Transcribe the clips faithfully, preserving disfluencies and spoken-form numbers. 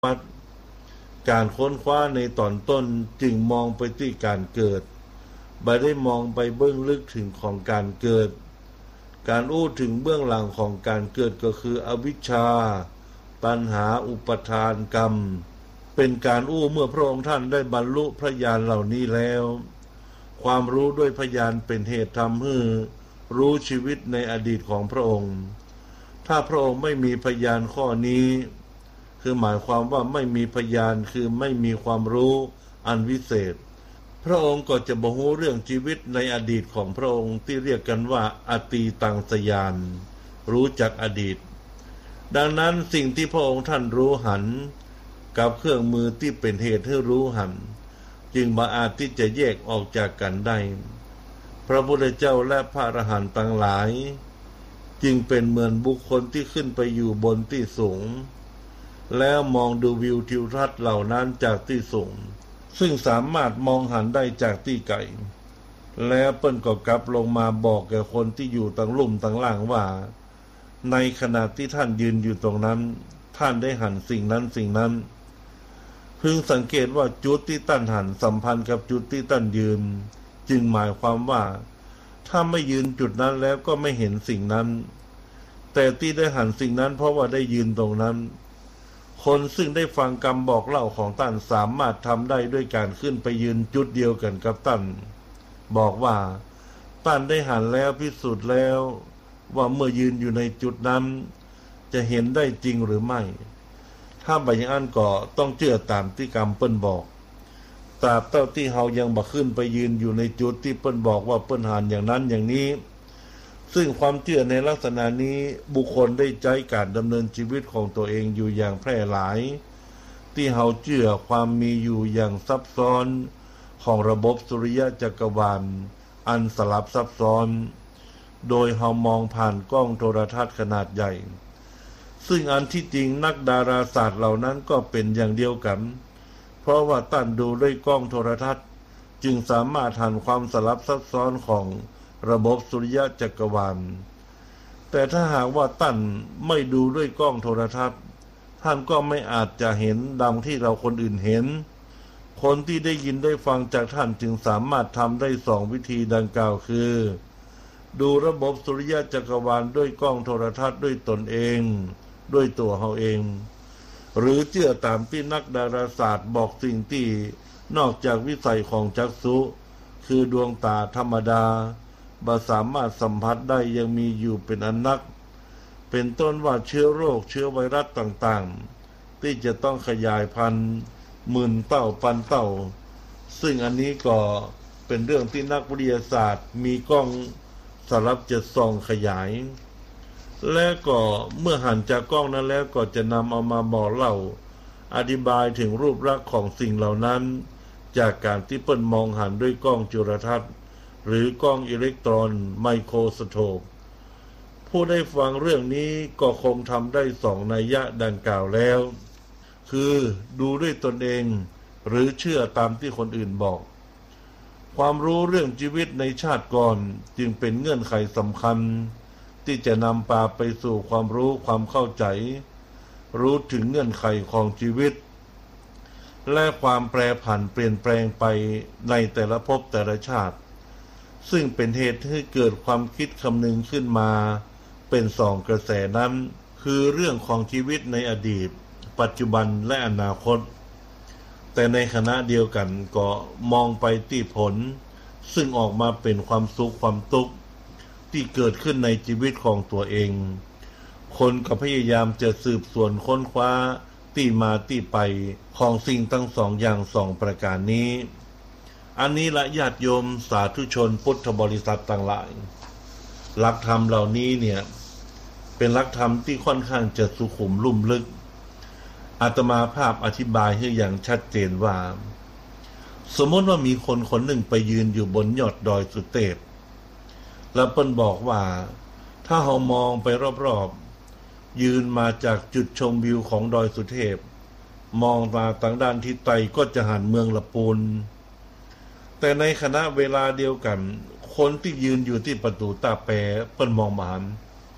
วัดการค้นคว้าในตอนต้นจึงมองไปที่การเกิดไม่ได้มองไปเบื้องลึกถึงของการเกิดการอู้ถึงเบื้องหลังของการเกิดก็คืออวิชชาตัณหาอุปทานกรรมเป็นการอู้เมื่อพระองค์ท่านได้บรรลุพระญาณเหล่านี้แล้วความรู้ด้วยพยานเป็นเหตุทำให้รู้ชีวิตในอดีตของพระองค์ถ้าพระองค์ไม่มีพยานข้อนี้คือหมายความว่าไม่มีพยานคือไม่มีความรู้อันวิเศษพระองค์ก็จะบ่ฮู้เรื่องชีวิตในอดีตของพระองค์ที่เรียกกันว่าอตีตังสยานรู้จักอดีตดังนั้นสิ่งที่พระองค์ท่านรู้หันกับเครื่องมือที่เป็นเหตุให้รู้หันจึงบ่อาจที่จะแยกออกจากกันได้พระพุทธเจ้าและพระอรหันต์ทั้งหลายจึงเป็นเหมือนบุคคลที่ขึ้นไปอยู่บนที่สูงแล้วมองดูวิวทิวทัศน์เหล่านั้นจากที่สูงซึ่งสามารถมองหันได้จากที่ไกลแล้วเปิ้นก็กลับลงมาบอกแก่คนที่อยู่ตั้งลุ่มตั้งล่างว่าในขณะที่ท่านยืนอยู่ตรงนั้นท่านได้หันสิ่งนั้นสิ่งนั้นพึงสังเกตว่าจุดที่ท่านหันสัมพันธ์กับจุดที่ท่านยืนจึงหมายความว่าถ้าไม่ยืนจุดนั้นแล้วก็ไม่เห็นสิ่งนั้นแต่ที่ได้หันสิ่งนั้นเพราะว่าได้ยืนตรงนั้นคนซึ่งได้ฟังคำบอกเล่าของท่านสามารถทำได้ด้วยการขึ้นไปยืนจุดเดียวกันกับท่านบอกว่าท่านได้หันแล้วพิสูจน์แล้วว่าเมื่อยืนอยู่ในจุดนั้นจะเห็นได้จริงหรือไม่ถ้าบ่อย่างนั้นก็ต้องเชื่อตามที่คำเปิ้นบอกตราบเท่าที่เฮายังบ่ขึ้นไปยืนอยู่ในจุดที่เปิ้นบอกว่าเปิ้นหันอย่างนั้นอย่างนี้ซึ่งความเชื่อในลักษณะนี้บุคคลได้ใช้การดำเนินชีวิตของตัวเองอยู่อย่างแพร่หลายที่เฮาเชื่อความมีอยู่อย่างซับซ้อนของระบบสุริยะจักรวาลอันสลับซับซ้อนโดยเฮามองผ่านกล้องโทรทัศน์ขนาดใหญ่ซึ่งอันที่จริงนักดาราศาสตร์เหล่านั้นก็เป็นอย่างเดียวกันเพราะว่าท่านดูด้วยกล้องโทรทัศน์จึงสามารถหันความสลับซับซ้อนของระบบสุริยะจักรวาลแต่ถ้าหากว่าท่านไม่ดูด้วยกล้องโทรทัศน์ท่านก็ไม่อาจจะเห็นดังที่เราคนอื่นเห็นคนที่ได้ยินได้ฟังจากท่านจึงสามารถทำได้สองวิธีดังกล่าวคือดูระบบสุริยะจักรวาลด้วยกล้องโทรทัศน์ด้วยตนเองด้วยตัวเขาเองหรือเชื่อตามที่นักดาราศาสตร์บอกสิ่งที่นอกจากวิสัยของจักษุคือดวงตาธรรมดาบ่สามารถสัมผัสได้ยังมีอยู่เป็นอันนักเป็นต้นว่าเชื้อโรคเชื้อไวรัสต่างๆที่จะต้องขยายพันธุ์หมื่นเต้าพันเต้าซึ่งอันนี้ก็เป็นเรื่องที่นักวิทยาศาสตร์มีกล้องสำหรับจะส่องขยายและก็เมื่อหันจากกล้องนั้นแล้วก็จะนำเอามาบอกเล่าอธิบายถึงรูปลักษณ์ของสิ่งเหล่านั้นจากการที่เปิ้นมองหันด้วยกล้องจุลทรรศน์หรือกล้องอิเล็กตรอนไมโครสโคปผู้ได้ฟังเรื่องนี้ก็คงทำได้สองนัยยะดังกล่าวแล้วคือดูด้วยตนเองหรือเชื่อตามที่คนอื่นบอกความรู้เรื่องชีวิตในชาติก่อนจึงเป็นเงื่อนไขสำคัญที่จะนำพาไปสู่ความรู้ความเข้าใจรู้ถึงเงื่อนไขของชีวิตและความแปรผันเปลี่ยนแปลงไปในแต่ละภพแต่ละชาติซึ่งเป็นเหตุให้เกิดความคิดคำนึงขึ้นมาเป็นสองกระแสนั้นคือเรื่องของชีวิตในอดีตปัจจุบันและอนาคตแต่ในขณะเดียวกันก็มองไปที่ผลซึ่งออกมาเป็นความสุขความทุกข์ที่เกิดขึ้นในชีวิตของตัวเองคนก็พยายามจะสืบสวนค้นคว้าที่มาที่ไปของสิ่งทั้งสองอย่างสองประการนี้อันนี้ละญาติโยมสาธุชนพุทธบริษัทต่างหลายหลักธรรมเหล่านี้เนี่ยเป็นหลักธรรมที่ค่อนข้างจะสุขุมลุ่มลึกอาตมาภาพอธิบายให้อย่างชัดเจนว่าสมมติว่ามีคนคนหนึ่งไปยืนอยู่บนยอดดอยสุเทพแล้วเปิ้นบอกว่าถ้าเรามองไปรอบๆยืนมาจากจุดชมวิวของดอยสุเทพมองมาทางด้านทิศใต้ก็จะหันเมืองละปูนแต่ในขณะเวลาเดียวกันคนที่ยืนอยู่ที่ประตูตาแปเปิ้นมองมาหัน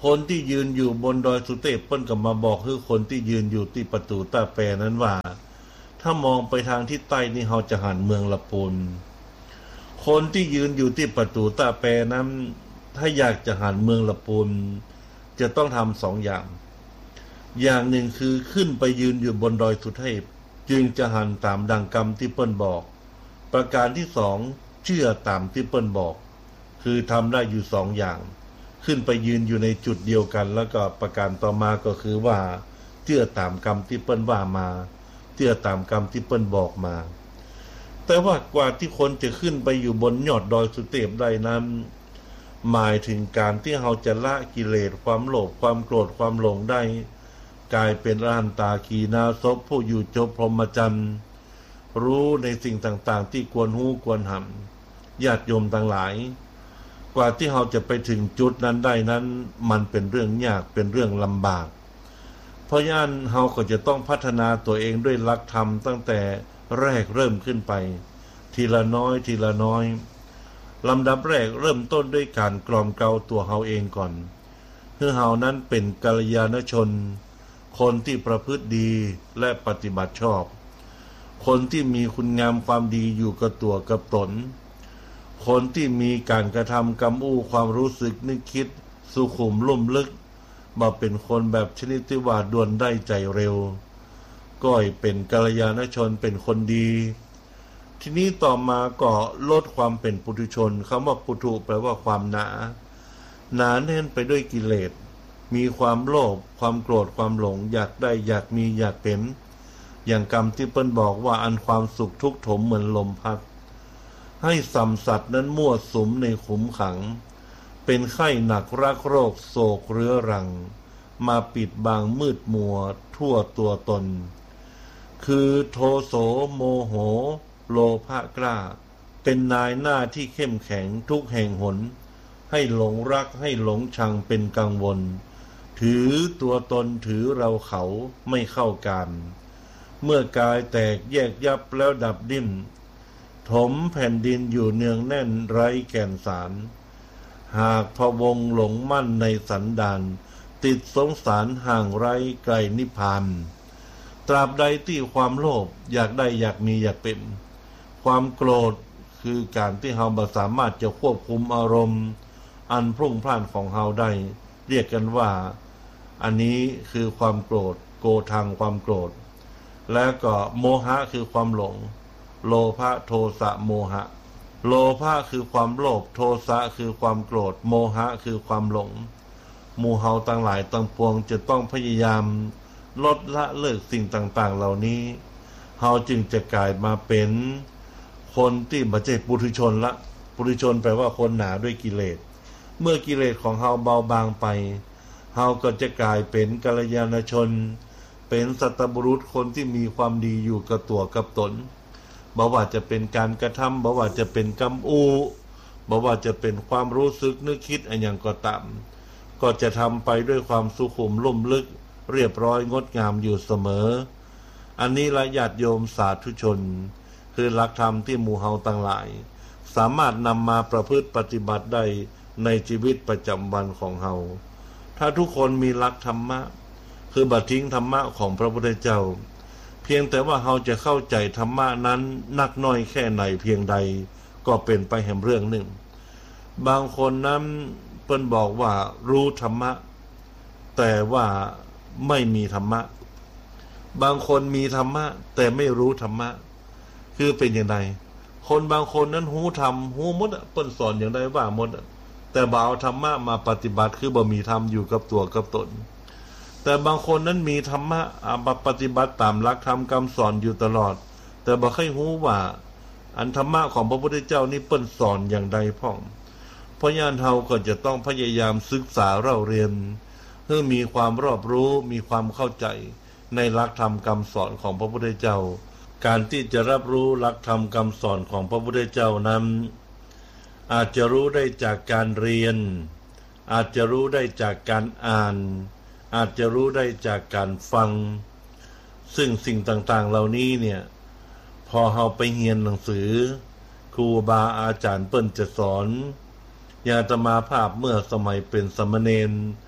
คนที่ยืนอยู่บนดอยสุเทพเปิ้นก็มาบอกคือคนที่ยืนอยู่ที่ประตูตาแปรนั้นว่าถ้ามองไปทางทิศใต้นี่เราจะหันเมืองละปูนคนที่ยืนอยู่ที่ประตูตาแปรนั้นถ้าอยากจะหันเมืองละปูนจะต้องทำสองอย่างอย่างหนึ่งคือขึ้นไปยืนอยู่บนดอยสุเทพจึงจะหันตามดังกรรมที่เปิ้นบอกประการที่สองเชื่อตามที่เปิ้นบอกคือทำได้อยู่สองอย่างขึ้นไปยืนอยู่ในจุดเดียวกันแล้วก็ประการต่อมาก็คือว่าเชื่อตามกรรมที่เปิ้นว่ามาเชื่อตามกรรมที่เปิ้นบอกมาแต่ว่ากว่าที่คนจะขึ้นไปอยู่บนยอดดอยสุเทพได้นั้นหมายถึงการที่เราจะละกิเลสความโลภความโกรธความหลงได้กลายเป็นอรหันตาขีณาสพผู้อยู่จบพรหมจรรย์รู้ในสิ่งต่างๆที่ควรหู้ควรหำญาติโยมทั้งหลายกว่าที่เราจะไปถึงจุดนั้นได้นั้นมันเป็นเรื่องยากเป็นเรื่องลำบากเพราะฉะนั้นเราก็จะต้องพัฒนาตัวเองด้วยหลักธรรมตั้งแต่แรกเริ่มขึ้นไปทีละน้อยทีละน้อยลำดับแรกเริ่มต้นด้วยการกล่อมเกลาตัวเราเองก่อนเพื่อเรานั้นเป็นกัลยาณชนคนที่ประพฤติดีและปฏิบัติชอบคนที่มีคุณงามความดีอยู่กับตัวกับตนคนที่มีการกระทำกำอู้ความรู้สึกนึกคิดสุขุมลุ่มลึกมาเป็นคนแบบชนิดที่ว่าด่วนได้ใจเร็วก็เป็นกัลยาณชนเป็นคนดีทีนี้ต่อมาก็ลดความเป็นปุถุชนคำว่าปุถุแปลว่าความหนาหนาแน่นไปด้วยกิเลสมีความโลภความโกรธความหลงอยากได้อยากมีอยากเป็นอย่างกรรมที่เปิ้นบอกว่าอันความสุขทุกข์ถมเหมือนลมพัดให้สัมสัตว์นั้นมั่วสุมในขุมขังเป็นไข้หนักรักโรคโศกเรื้อรังมาปิดบังมืดมัวทั่วตัวตนคือโทโสโมโหโลภะกล้าเป็นนายหน้าที่เข้มแข็งทุกแห่งหนให้หลงรักให้หลงชังเป็นกังวลถือตัวตนถือเราเขาไม่เข้ากันเมื่อกายแตกแยกยับแล้วดับดิ้นถมแผ่นดินอยู่เนืองแน่นไร้แก่นสารหากพะวงหลงมั่นในสันดานติดสงสารห่างไร้ไกลนิพพานตราบใดที่ความโลภอยากได้อยากมีอยากเป็นความโกรธคือการที่เราบ่สามารถจะควบคุมอารมณ์อันพรุ่งพล่านของเราได้เรียกกันว่าอันนี้คือความโกรธโกทังความโกรธและก็โมหะคือความหลงโลภะโทสะโมหะโลภะคือความโลภโทสะคือความโกรธโมหะคือความหลงหมู่เฮาทั้งหลายทั้งปวงจะต้องพยายามลดละเลิกสิ่งต่างๆเหล่านี้เฮาจึงจะกลายมาเป็นคนที่บ่ใช่ปุถุชนละปุถุชนแปลว่าคนหนาด้วยกิเลสเมื่อกิเลสของเฮาเบาบางไปเฮาก็จะกลายเป็นกัลยาณชนเป็นสัตบุรุษคนที่มีความดีอยู่กับตัวกับตนบ่ว่าจะเป็นการกระทำบ่ว่าจะเป็นกรรมอูบ่ว่าจะเป็นความรู้สึกนึกคิดอันอย่างก็ตามก็จะทำไปด้วยความสุขุมลุ่มลึกเรียบร้อยงดงามอยู่เสมออันนี้ละญาติโยมสาธุชนคือหลักธรรมที่หมู่เฮาทั้งหลายสามารถนำมาประพฤติปฏิบัติได้ในชีวิตประจำวันของเฮาถ้าทุกคนมีหลักธรรมะคือบัดทิ้งธรรมะของพระพุทธเจ้าเพียงแต่ว่าเฮาจะเข้าใจธรรมะนั้นนักน้อยแค่ไหนเพียงใดก็เป็นไปแห่งเรื่องหนึ่งบางคนนั้นเปิ้นบอกว่ารู้ธรรมะแต่ว่าไม่มีธรรมะบางคนมีธรรมะแต่ไม่รู้ธรรมะคือเป็นอย่างไรคนบางคนนั้นหูธรรมหูหมดเปิ้นสอนอย่างไรว่าหมดแต่บ่เอาธรรมะมาปฏิบัติคือบ่มีธรรมอยู่กับตัวกับตนแต่บางคนนั้นมีธรรมะมาปฏิบัติตามหลักธรรมคำสอนอยู่ตลอดแต่บ่เคยรู้ว่าอันธรรมะของพระพุทธเจ้านี่เปิ้นสอนอย่างใดพ่องเพราะฉะนั้นเราก็จะต้องพยายามศึกษาเราเรียนเพื่อมีความรอบรู้มีความเข้าใจในหลักธรรมคำสอนของพระพุทธเจ้าการที่จะรับรู้หลักธรรมคำสอนของพระพุทธเจ้านั้นอาจจะรู้ได้จากการเรียนอาจจะรู้ได้จากการอ่านอาจจะรู้ได้จากการฟังซึ่งสิ่งต่างๆเหล่านี้เนี่ยพอเราไปเรียนหนังสือครูบาอาจารย์เปิ้นจะสอนญาตมาภาพเมื่อสมัยเป็นสมณเณร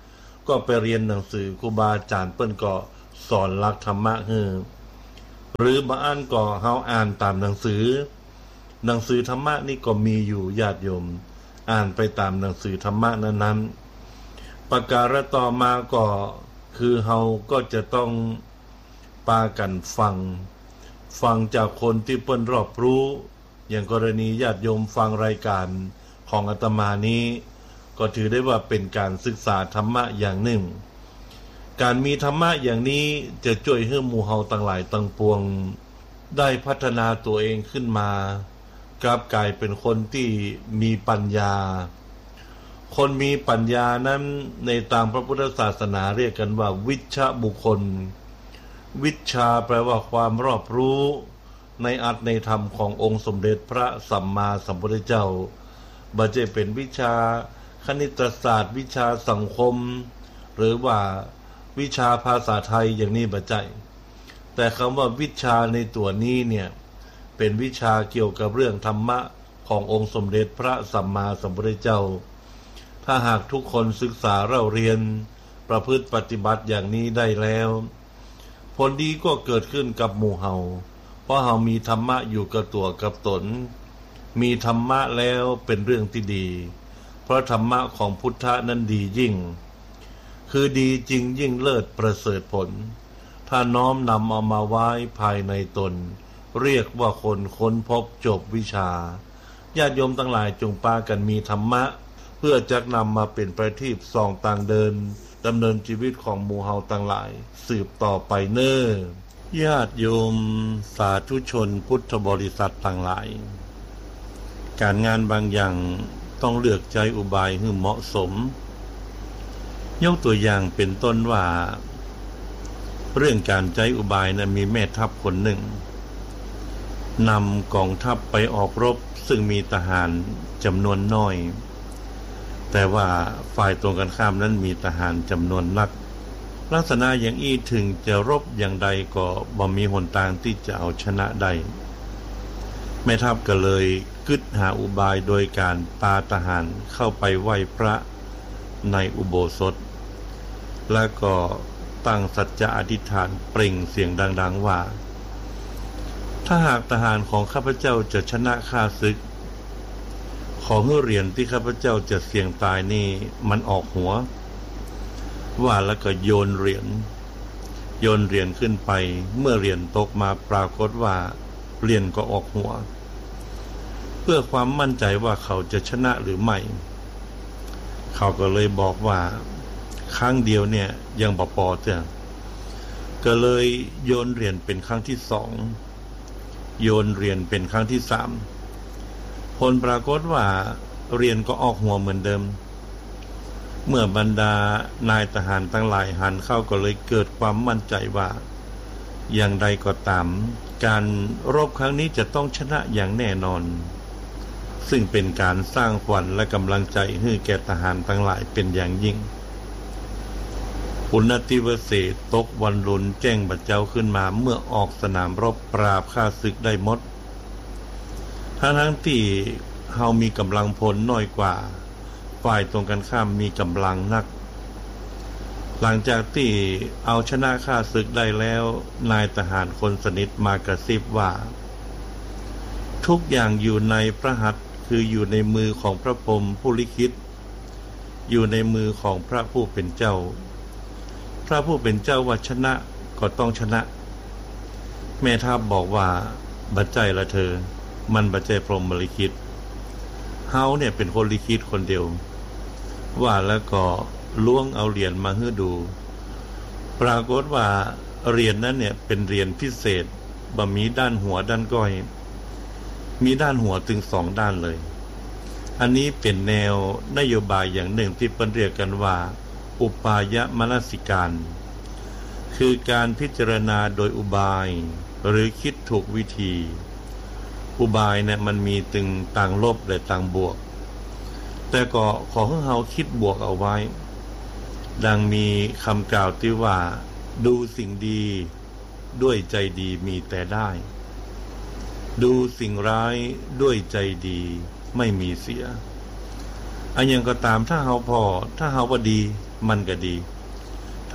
ก็ไปเรียนหนังสือครูบาอาจารย์เปิ้นก็สอนหลักธรรมะให้หรือบางอันก็เฮาอ่านตามหนังสือหนังสือธรรมะนี่ก็มีอยู่ญาติโยมอ่านไปตามหนังสือธรรมะนั้นๆประการต่อมาก็คือเฮาก็จะต้องปากันฟังฟังจากคนที่เปิ้นรอบรู้อย่างกรณีญาติโยมฟังรายการของอาตมานี้ก็ถือได้ว่าเป็นการศึกษาธรรมะอย่างหนึ่งการมีธรรมะอย่างนี้จะช่วยให้หมู่เฮาทั้งหลายทั้งปวงได้พัฒนาตัวเองขึ้นมากลับกลายเป็นคนที่มีปัญญาคนมีปัญญานั้นในตามพระพุทธศาสนาเรียกกันว่าวิชชบุคคลวิชชาแปลว่าความรอบรู้ในอัตในธรรมขององค์สมเด็จพระสัมมาสัมพุทธเจ้าบ่ใช่เป็นวิชาคณิตศาสตร์วิชาสังคมหรือว่าวิชาภาษาไทยอย่างนี้บ่ใช่แต่คำว่าวิชาในตัวนี้เนี่ยเป็นวิชาเกี่ยวกับเรื่องธรรมะขององค์สมเด็จพระสัมมาสัมพุทธเจ้าถ้าหากทุกคนศึกษาเล่าเรียนประพฤติปฏิบัติอย่างนี้ได้แล้วผลดีก็เกิดขึ้นกับหมู่เฮาเพราะเฮามีธรรมะอยู่กับตัวกับตนมีธรรมะแล้วเป็นเรื่องที่ดีเพราะธรรมะของพุทธะนั้นดียิ่งคือดีจริงยิ่งเลิศประเสริฐผลถ้าน้อมนำเอามาไว้ภายในตนเรียกว่าคนค้นพบจบวิชาญาติโยมทั้งหลายจงปากันมีธรรมะเพื่อจะนำมาเป็นประทีปส่องต่างเดินดำเนินชีวิตของหมู่เฮาทั้งหลายสืบต่อไปเน้อญาติโยมสาธุชนพุทธบริษัททั้งหลายการงานบางอย่างต้องเลือกใจอุบายให้เหมาะสมยกตัวอย่างเป็นต้นว่าเรื่องการใจอุบายนะมีแม่ทัพคนหนึ่งนำกองทัพไปออกรบซึ่งมีทหารจำนวนน้อยแต่ว่าฝ่ายตรงกันข้ามนั้นมีทหารจำนวนนักลักษณะอย่างอี้ถึงจะรบอย่างใดก็บ่มีหนทางที่จะเอาชนะได้แม่ทัพก็เลยกึศหาอุบายโดยการพาทหารเข้าไปไหว้พระในอุโบสถแล้วก็ตั้งสัจจะอธิษฐานเปล่งเสียงดังๆว่าถ้าหากทหารของข้าพเจ้าจะชนะข้าศึกขอให้เหรียญที่ข้าพเจ้าจะเสี่ยงตายนี่มันออกหัวว่าแล้วก็โยนเหรียญโยนเหรียญขึ้นไปเมื่อเหรียญตกมาปรากฏว่าเหรียญก็ออกหัวเพื่อความมั่นใจว่าเขาจะชนะหรือไม่เขาก็เลยบอกว่าครั้งเดียวเนี่ยยังบ่พอจ้ะก็เลยโยนเหรียญเป็นครั้งที่สองโยนเหรียญเป็นครั้งที่สามผลปรากฏว่าเหรียญก็ออกหัวเหมือนเดิมเมื่อบรรดานายทหารทั้งหลายหันเข้าก็เลยเกิดความมั่นใจว่าอย่างใดก็ตามการรบครั้งนี้จะต้องชนะอย่างแน่นอนซึ่งเป็นการสร้างขวัญและกำลังใจให้แก่ทหารทั้งหลายเป็นอย่างยิ่งปุณติวเสสตกวันรุนแจ้งบัดเจ้าขึ้นมาเมื่อออกสนามรบปราบข้าศึกได้หมดทั้งทั้งที่เฮามีกำลังพลน้อยกว่าฝ่ายตรงกันข้ามมีกำลังนักหลังจากที่เอาชนะข้าศึกได้แล้วนายทหารคนสนิทมากระซิบว่าทุกอย่างอยู่ในพระหัตถ์คืออยู่ในมือของพระพรหมผู้ลิขิตอยู่ในมือของพระผู้เป็นเจ้าพระผู้เป็นเจ้าว่าชนะก็ต้องชนะแม่ทัพบอกว่าบัดใจละเธอมันบัดใจพรหมลิขิตเฮาเนี่ยเป็นคนลิขิตคนเดียวว่าแล้วก็ล้วงเอาเหรียญมาให้ดูปรากฏว่าเหรียญนั้นเนี่ยเป็นเหรียญพิเศษบ่มีด้านหัวด้านก้อยมีด้านหัวถึงสองด้านเลยอันนี้เป็นแนวนโยบายอย่างหนึ่งที่เปิ้นเรียกกันว่าอุปายมนสิการคือการพิจารณาโดยอุบายหรือคิดถูกวิธีอุบายเนี่ยมันมีตึงต่างลบและต่างบวกแต่ก็ขอให้เราคิดบวกเอาไว้ดังมีคำกล่าวที่ว่าดูสิ่งดีด้วยใจดีมีแต่ได้ดูสิ่งร้ายด้วยใจดีไม่มีเสียอันยังก็ตามถ้าเฮาพอถ้าเฮาว่าดีมันก็ดี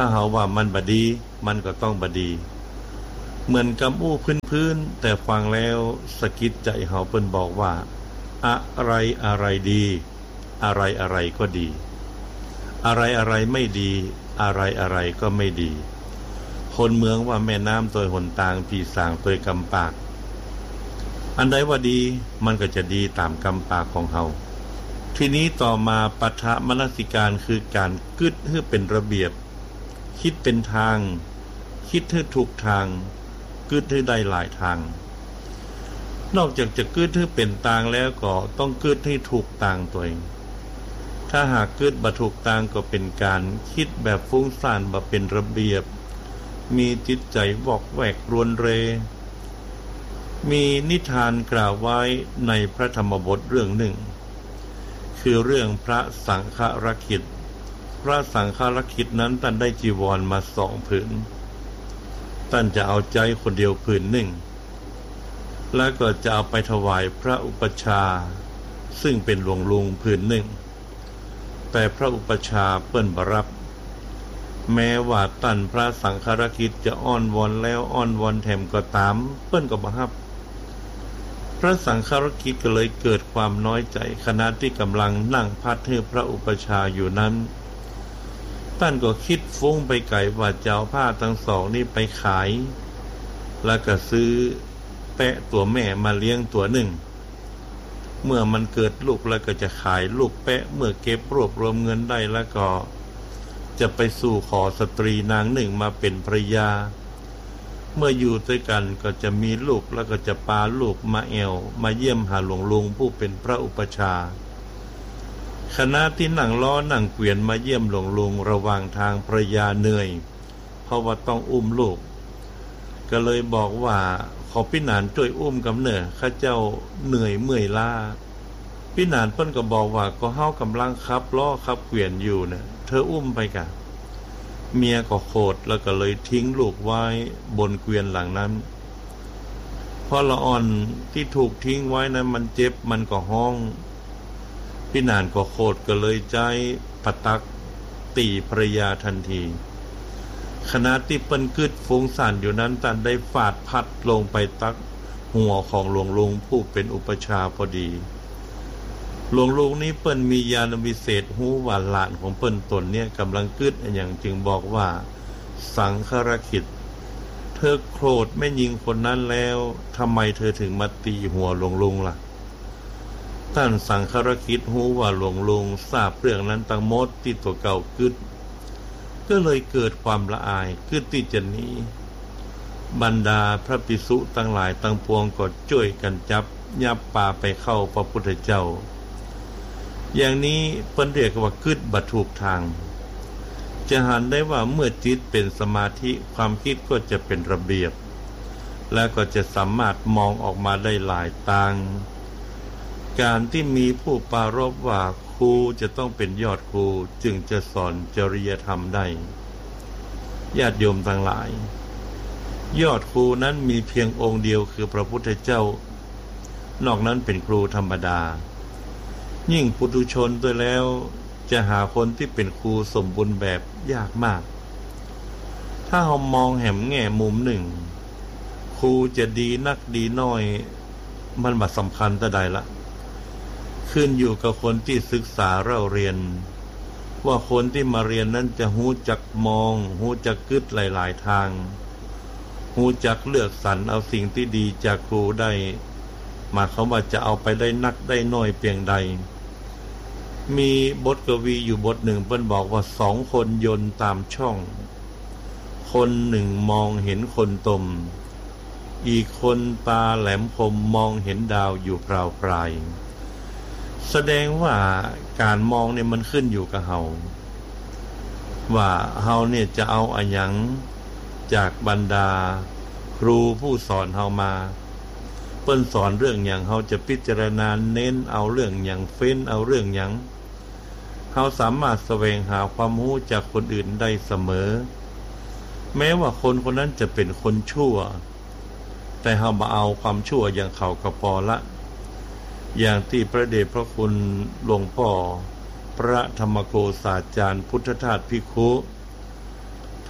ถ้าเฮาว่ามันบดีมันก็ต้องบดีเหมือนกำอู้พื้นๆแต่ฟังแล้วสะกิดใจเฮาเปิ้นบอกว่าอะไรอะไรดีอะไรอะไรก็ดีอะไรอะไรไม่ดีอะไรอะไรก็ไม่ดีคนเมืองว่าแม่น้ำตัวหนตางพี่สางตัวกำปากอันใดว่าดีมันก็จะดีตามกำปากของเฮาทีนี้ต่อมาปัฏฐมนสิการคือการกึดให้เป็นระเบียบคิดเป็นทางคิดให้ถูกทางกึดให้ได้หลายทางนอกจากจะกึดให้เป็นทางแล้วก็ต้องกึดให้ถูกทางตัวเองถ้าหากกึดบ่ถูกทางก็เป็นการคิดแบบฟุ้งซ่านบ่เป็นระเบียบมีจิตใจวอกแวกรวนเรมีนิทานกล่าวไว้ในพระธรรมบทเรื่องหนึ่งคือเรื่องพระสังฆรคิตพระสังฆรคิตนั้นท่านได้จีวรมาสองผืนท่านจะเอาใจคนเดียวผืนหนึ่งแล้วก็จะเอาไปถวายพระอุปัชฌาย์ซึ่งเป็นหลวงลุงผืนหนึ่งแต่พระอุปัชฌาย์เปิ้นบ่รับแม้ว่าท่านพระสังฆรคิตจะอ้อนวอนแล้วอ้อนวอนแถมก็ตามเปิ้นก็บ่รับพระสังฆรคิตก็เลยเกิดความน้อยใจขณะที่กำลังนั่งพัดให้พระอุปัชฌาย์อยู่นั้นท่านก็คิดฟุ้งไปไกลว่าจะเอาผ้าทั้งสองนี้ไปขายแล้วก็ซื้อแปะตัวแม่มาเลี้ยงตัวหนึ่งเมื่อมันเกิดลูกแล้วก็จะขายลูกแปะเมื่อเก็บรวบรวมเงินได้แล้วก็จะไปสู่ขอสตรีนางหนึ่งมาเป็นภรรยาเมื่ออยู่ด้วยกันก็จะมีลูกแล้วก็จะพาลูกมาแอวมาเยี่ยมหาหลวงลุงผู้เป็นพระอุปัชฌาย์คณะที่นั่งล้อนั่งเกวียนมาเยี่ยมหลวงลุงระหว่างทางภรรยาเหนื่อยเพราะว่าต้องอุ้มลูกก็เลยบอกว่าขอพี่นานช่วยอุ้มกำเนิดข้าเจ้าเหนื่อยเมื่อยล้าพี่นานเพิ่นก็บอกว่าก็เฮากำลังขับล้อขับเกวียนอยู่เนี่ยเธออุ้มไปกะเมียก็โกรธแล้วก็เลยทิ้งลูกไว้บนเกวียนหลังนั้นพอละอ่อนที่ถูกทิ้งไว้นั้นมันเจ็บมันก็ห้องพี่นานก็โกรธก็เลยใจปะตักตีภรรยาทันทีขณะที่เปิ้นกึดฟุ้งซ่านอยู่นั้นท่านได้ฟาดพัดลงไปตักหัวของหลวงลุงผู้เป็นอุปัชฌาย์พอดีหลวงลุงนี้เปิ้นมีญาณวิเศษหูว่าหลานของเปิ้นตนเนี่ยกำลังกึดอย่างจึงบอกว่าสังฆรคิตเธอโกรธแม่หญิงคนนั้นแล้วทำไมเธอถึงมาตีหัวหลวงลุงล่ะท่านสังฆรคิตหูว่าหลวงลุงทราบเรื่องนั้นทั้งหมดที่ตัวเก่ากึดก็เลยเกิดความละอายกึดที่จะหนีบรรดาพระภิกษุทั้งหลายทั้งปวงก็ช่วยกันจับยับป่าไปเข้าพระพุทธเจ้าอย่างนี้เปิ้นเรียกว่ากึดบ่ถูกทางจะหันได้ว่าเมื่อจิตเป็นสมาธิความคิดก็จะเป็นระเบียบและก็จะสามารถมองออกมาได้หลายทางการที่มีผู้ปรารภว่าครูจะต้องเป็นยอดครูจึงจะสอนจริยธรรมได้ญาติโยมทั้งหลายยอดครูนั้นมีเพียงองค์เดียวคือพระพุทธเจ้านอกนั้นเป็นครูธรรมดายิ่งปุถุชนด้วยแล้วจะหาคนที่เป็นครูสมบูรณ์แบบยากมากถ้าเรามองแหมแง่มุมหนึ่งครูจะดีนักดีน้อยมันบ่สำคัญแต่ใดละขึ้นอยู่กับคนที่ศึกษาเล่าเรียนว่าคนที่มาเรียนนั้นจะหูจักมองหูจักกึดหลายๆทางหูจักเลือกสรรเอาสิ่งที่ดีจากครูได้หมายความว่าจะเอาไปได้นักได้น้อยเพียงใดมีบทกวีอยู่บทหนึ่งเพิ่นบอกว่าสองคนยนต์ตามช่องคนหนึ่งมองเห็นคนตมอีกคนตาแหลมคมมองเห็นดาวอยู่พราวปลายแสดงว่าการมองเนี่ยมันขึ้นอยู่กับเฮาว่าเฮาเนี่ยจะเอาอะหยังจากบรรดาครูผู้สอนเฮามาเปิ้นสอนเรื่องอย่างเฮาจะพิจารณาเน้นเอาเรื่องอย่างเฟ้นเอาเรื่องอย่างเฮาสามารถแสวงหาความรู้จากคนอื่นได้เสมอแม้ว่าคนคนนั้นจะเป็นคนชั่วแต่เฮามาเอาความชั่วอย่างเขาก็พอละอย่างที่พระเดชพระคุณหลวงพ่อพระธรรมโกษาจารย์พุทธทาสภิกขุ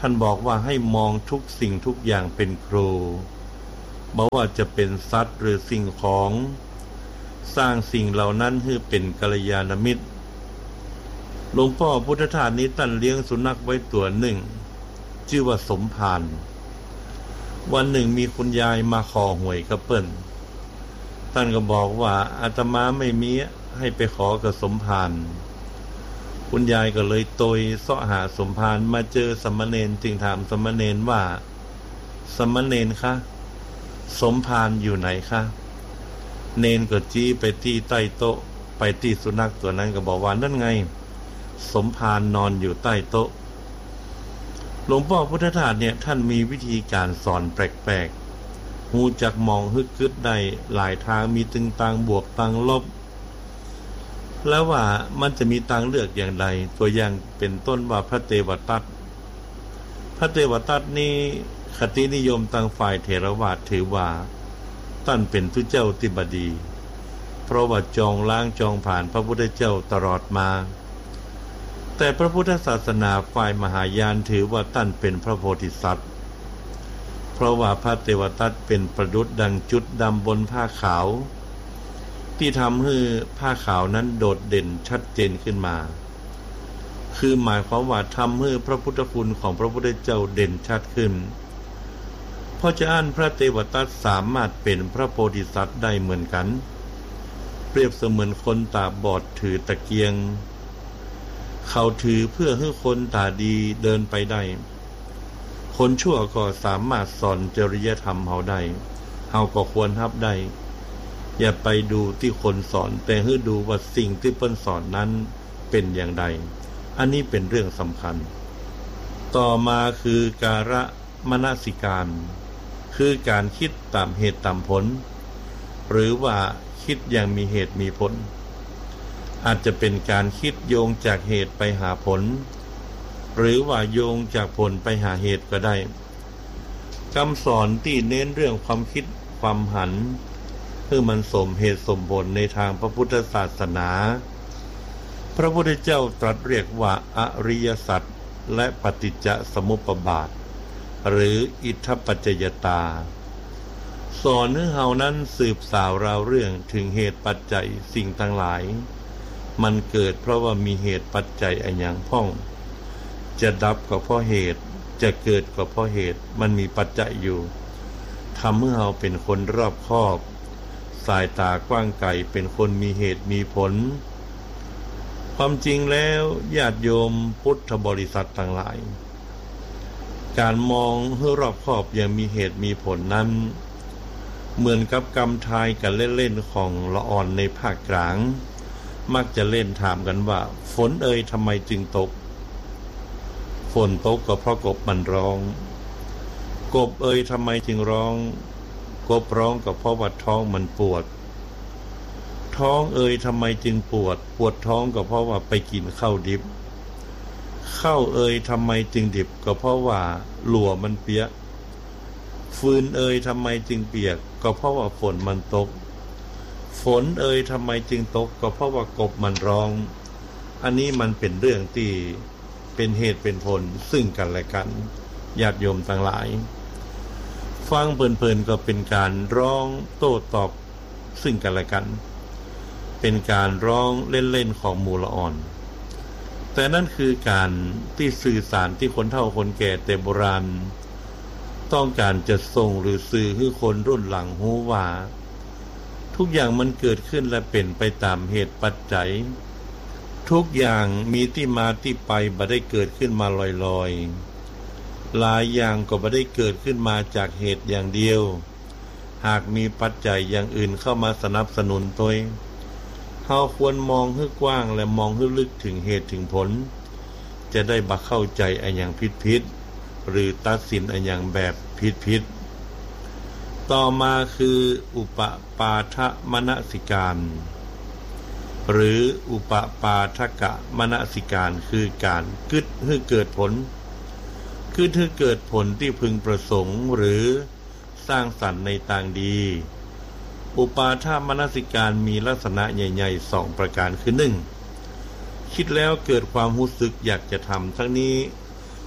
ท่านบอกว่าให้มองทุกสิ่งทุกอย่างเป็นครูไม่ว่าจะเป็นสัตว์หรือสิ่งของสร้างสิ่งเหล่านั้นให้เป็นกัลยาณมิตรหลวงพ่อพุทธทาสนี้ท่านเลี้ยงสุนัขไว้ตัวหนึ่งชื่อว่าสมภารวันหนึ่งมีคุณยายมาขอหวยกับเปิ้ลท่านก็บอกว่าอาตมาไม่มีให้ไปขอกับสมภารคุณยายก็เลยโตยเสาะหาสมภารมาเจอสมณเณรจึงถามสมณเณรว่าสมณเณรคะสมภารอยู่ไหนคะเณรก็จี้ไปที่ใต้โต๊ะไปที่สุนัขตัวนั้นก็บอกว่านั่นไงสมภารนอนอยู่ใต้โต๊ะหลวงพ่อพุทธทาสเนี่ยท่านมีวิธีการสอนแปลกๆหูจักมองฮึกกึดได้หลายทางมีตึงตังบวกตังลบแล้วว่ามันจะมีทางเลือกอย่างไรตัวอย่างเป็นต้นว่าพระเทวทัตพระเทวทัตนี้คตินิยมทางฝ่ายเถรวาทถือว่าท่านเป็นทุเจ้าติบดีเพราะว่าจองล้างจองผ่านพระพุทธเจ้าตลอดมาแต่พระพุทธศาสนาฝ่ายมหายานถือว่าท่านเป็นพระโพธิสัตว์เพราะว่าพระเทวทัตเป็นประดุจดังจุดดำบนผ้าขาวที่ทำให้ผ้าขาวนั้นโดดเด่นชัดเจนขึ้นมาคือหมายความว่าทำให้พระพุทธคุณของพระพุทธเจ้าเด่นชัดขึ้นเพราะฉะนั้นพระเทวทัตสามารถเป็นพระโพธิสัตว์ได้เหมือนกันเปรียบเสมือนคนตาบอดถือตะเกียงเขาถือเพื่อให้คนตาดีเดินไปได้คนชั่วก็สามารถสอนจริยธรรมเฮาได้เฮาก็ควรรับได้อย่าไปดูที่คนสอนแต่ให้ดูว่าสิ่งที่เพิ่นสอนนั้นเป็นอย่างไรอันนี้เป็นเรื่องสำคัญต่อมาคือการมนสิการคือการคิดตามเหตุตามผลหรือว่าคิดอย่างมีเหตุมีผลอาจจะเป็นการคิดโยงจากเหตุไปหาผลหรือว่าโยงจากผลไปหาเหตุก็ได้คำสอนที่เน้นเรื่องความคิดความหันเพื่อมันสมเหตุสมผลในทางพระพุทธศาสนาพระพุทธเจ้าตรัสเรียกว่าอริยสัจและปฏิจจสมุปบาทหรืออิทธปัจจยตาสอนให้เฮานั้นสืบสาวราวเรื่องถึงเหตุปัจจัยสิ่งทั้งหลายมันเกิดเพราะว่ามีเหตุปัจจัยอันอย่างพ้องจะดับก็เพราะเหตุจะเกิดก็เพราะเหตุมันมีปัจจัยอยู่ทำให้เฮาเป็นคนรอบคอบสายตากว้างไกลเป็นคนมีเหตุมีผลความจริงแล้วญาติโยมพุทธบริษัททั้งหลายการมองให้รอบคอบอย่างมีเหตุมีผลนั้นเหมือนกับกำทายกันเล่นๆของละอ่อนในภาคกลางมักจะเล่นถามกันว่าฝนเอ่ยทำไมจึงตกฝนตกก็เพราะกบมันร้องกบเอ่ยทำไมจึงร้องกบร้องก็เพราะว่าท้องมันปวดท้องเอ่ยทำไมจึงปวดปวดท้องก็เพราะว่าไปกินข้าวดิบข้าวเอ่ยทำไมจึงดิบก็เพราะว่าหลัวมันเปียกฟืนเอ่ยทำไมจึงเปียกก็เพราะว่าฝนมันตกฝนเอ่ยทำไมจึงตกก็เพราะว่ากบมันร้องอันนี้มันเป็นเรื่องที่เป็นเหตุเป็นผลซึ่งกันและกันญาติโยมทั้งหลายฟังเพลินๆก็เป็นการร้องโต้ตอบซึ่งกันและกันเป็นการร้องเล่นๆของหมู่ละอ่อนแต่นั่นคือการที่สื่อสารที่คนเฒ่าคนแก่แต่โบราณต้องการจะส่งหรือสื่อให้คนรุ่นหลังรู้ว่าทุกอย่างมันเกิดขึ้นและเป็นไปตามเหตุปัจจัยทุกอย่างมีที่มาที่ไปบ่ได้เกิดขึ้นมาลอยๆหลายอย่างก็บ่ได้เกิดขึ้นมาจากเหตุอย่างเดียวหากมีปัจจัยอย่างอื่นเข้ามาสนับสนุนตัวเฮาควรมองให้กว้างและมองให้ลึกถึงเหตุถึงผลจะได้บ่เข้าใจอันอย่างผิดๆหรือตัดสินอันอย่างแบบผิดๆต่อมาคืออุปปาทมนสิการหรืออุปปาทกะมนสิการคือการคิดให้เกิดผลคิดให้เกิดผลที่พึงประสงค์หรือสร้างสรรค์ในทางดีอุปาทมนสิการมีลักษณะใหญ่ๆสองประการคือหนึ่งคิดแล้วเกิดความรู้สึกอยากจะทำทั้งนี้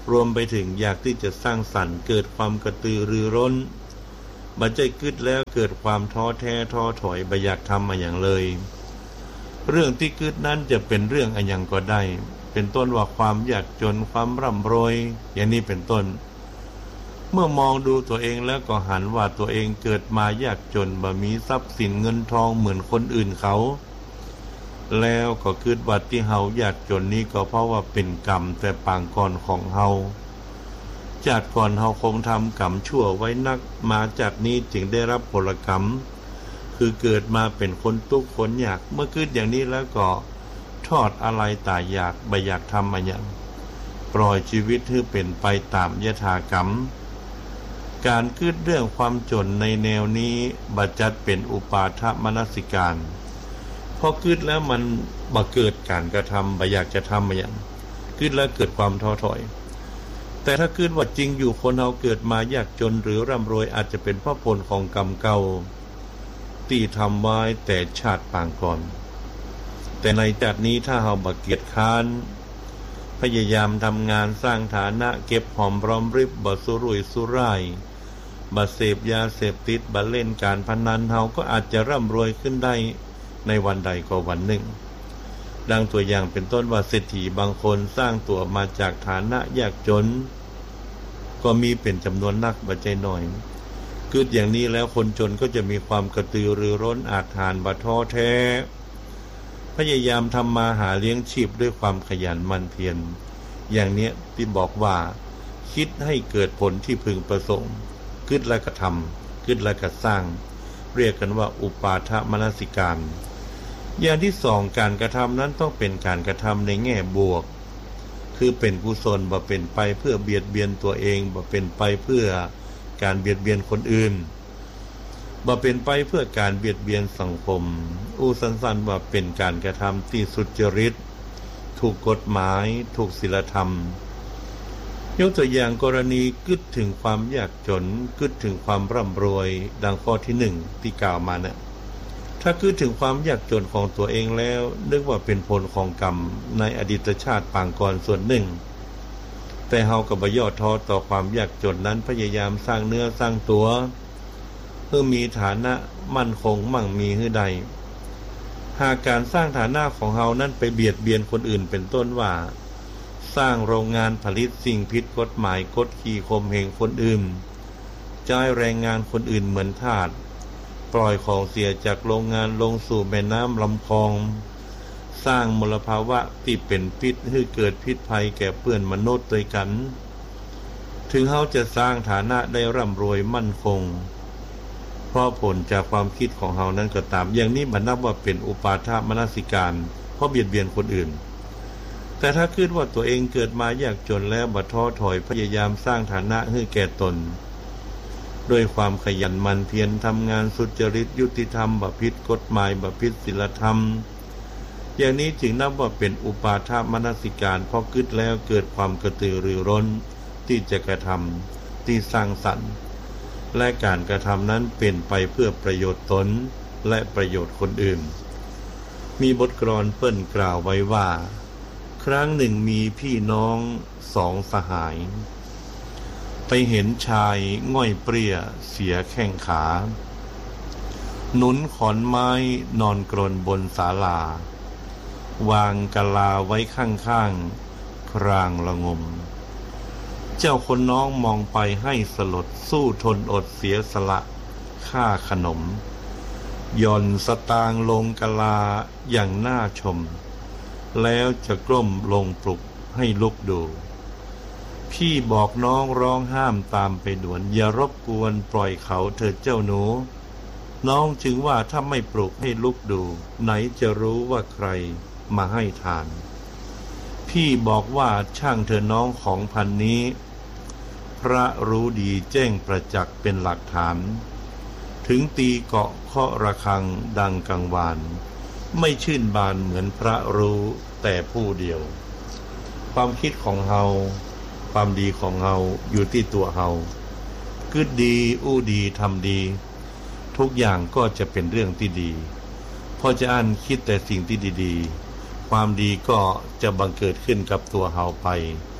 รวมไปถึงอยากที่จะสร้างสรรค์เกิดความกระตือรือร้นบัดใจกึดแล้วเกิดความท้อแท้ท้อถอยบ่อยากทำมาอย่างเลยเรื่องที่กึดนั้นจะเป็นเรื่องอะไรอย่างก็ได้เป็นต้นว่าความยากจนความร่ำรวยอย่างนี้เป็นต้นเมื่อมองดูตัวเองแล้วก็หันว่าตัวเองเกิดมายากจนบ่มีทรัพย์สินเงินทองเหมือนคนอื่นเขาแล้วก็คิดว่าที่เฮายากจนนี้ก็เพราะว่าเป็นกรรมแต่ปางก่อนของเฮาจากก่อนเฮาคงทำกรรมชั่วไว้นักมาจากนี้จึงได้รับผลกรรมคือเกิดมาเป็นคนทุกข์คนยากเมื่อคิดอย่างนี้แล้วก็ทอดอะไรตายอยากบ่อยากทำมาอย่างปล่อยชีวิตให้เป็นไปตามยถากรรมการคิดเรื่องความจนในแนวนี้บัดจัดเป็นอุปาทมนสิการพอคิดแล้วมันบ่เกิดการกระทำบ่อยากจะทำมาอย่างคิดแล้วเกิดความท้อถอยแต่ถ้าคิดว่าจริงอยู่คนเราเกิดมายากจนหรือร่ำรวยอาจจะเป็นเพราะผลของกรรมเก่าที่ทำไว้แต่ชาติปางก่อนแต่ในชาตินี้ถ้าเราบ่เกียจค้านพยายามทำงานสร้างฐานะเก็บหอมรอมริบบ่สุรุ่ยสุร่ายบ่เสพยาเสพติดบ่เล่นการพนันเราก็อาจจะร่ำรวยขึ้นได้ในวันใดก็วันหนึ่งดังตัวอย่างเป็นต้นว่าเศรษฐีบางคนสร้างตัวมาจากฐานะยากจนก็มีเป็นจำนวนนักบ่ใจน้อยเกิดอย่างนี้แล้วคนจนก็จะมีความกระตือรือร้นอาจหาญบ่ท้อแท้พยายามทำมาหาเลี้ยงชีพด้วยความขยันหมั่นเพียรอย่างเนี้ยที่บอกว่าคิดให้เกิดผลที่พึงประสงค์คิดแล้วก็ทำคิดแล้วก็สร้างเรียกกันว่าอุปาทมนสิการอย่างที่สองการกระทำนั้นต้องเป็นการกระทำในแง่บวกคือเป็นกุศลบ่เป็นไปเพื่อเบียดเบียนตัวเองบ่เป็นไปเพื่อการเบียดเบียนคนอื่นบ่เป็นไปเพื่อการเบียดเบียนสังคมอู้สั้นๆว่าเป็นการกระทำที่สุจริตถูกกฎหมายถูกศีลธรรมยกตัวอย่างกรณีกึดถึงความยากจนกึดถึงความร่ำรวยดังข้อที่หนึ่งที่กล่าวมานะถ้าคิดถึงความยากจนของตัวเองแล้วนึกว่าเป็นผลของกรรมในอดีตชาติปางก่อนส่วนหนึ่งแต่เฮาก็บ่ย่อท้อต่อความยากจนนั้นพยายามสร้างเนื้อสร้างตัวเพื่อมีฐานะมั่นคงมั่งมีให้ได้หากการสร้างฐานะของเฮานั้นไปเบียดเบียนคนอื่นเป็นต้นว่าสร้างโรงงานผลิตสิ่งผิดกฎหมายกดขี่ข่มเหงคนอื่นจ่ายแรงงานคนอื่นเหมือนทาสปล่อยของเสียจากโรงงานลงสู่แม่น้ำลำคลองสร้างมลภาวะที่เป็นพิษให้เกิดพิษภัยแก่เพื่อนมนุษย์ด้วยกันถึงเฮาจะสร้างฐานะได้ร่ำรวยมั่นคงเพราะผลจากความคิดของเฮานั้นก็ตามอย่างนี้มันนับว่าเป็นอุปาทมนสิการเพราะเบียดเบียนคนอื่นแต่ถ้าคิดว่าตัวเองเกิดมายากจนแล้วบ่ท้อถอยพยายามสร้างฐานะให้แก่ตนด้วยความขยันหมั่นเพียรทำงานสุจริตยุติธรรมบ่ผิดกฎหมายบ่ผิดศีลธรรมอย่างนี้จึงนับว่าเป็นอุปาทมนสิการเพราะคิดแล้วเกิดความกระตือรือร้นที่จะกระทำที่สร้างสรรค์และการกระทำนั้นเป็นไปเพื่อประโยชน์ตนและประโยชน์คนอื่นมีบทกลอนเปิ้นกล่าวไว้ว่าครั้งหนึ่งมีพี่น้องสองสหายไปเห็นชายง่อยเปรี้ยเสียแข้งขาหนุนขอนไม้นอนกรนบนศาลาวางกะลาไว้ข้างๆครางละงมเจ้าคนน้องมองไปให้สลดสู้ทนอดเสียสละค่าขนมย่อนสตางลงกะลาอย่างน่าชมแล้วจะกล้มลงปลุกให้ลุกดูพี่บอกน้องร้องห้ามตามไปด่วนอย่ารบกวนปล่อยเขาเถิดเจ้าหนูน้องจึงว่าถ้าไม่ปลุกให้ลุกดูไหนจะรู้ว่าใครมาให้ทานพี่บอกว่าช่างเธอน้องของพันนี้พระรู้ดีแจ้งประจักษ์เป็นหลักฐานถึงตีเกาะเคาะระฆังดังกังวานไม่ชื่นบานเหมือนพระรู้แต่ผู้เดียวความคิดของเฮาความดีของเฮาอยู่ที่ตัวเฮาคิดดีอู้ดีทำดีทุกอย่างก็จะเป็นเรื่องที่ดีพอจะอันคิดแต่สิ่งที่ดีๆความดีก็จะบังเกิดขึ้นกับตัวเฮาไป